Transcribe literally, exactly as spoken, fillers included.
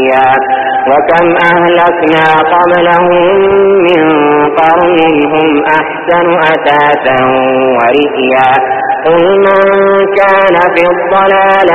وكم أهلكنا قبلهم من قرن هم أحسن أثاثا ورئيا قل من كان في الضلالة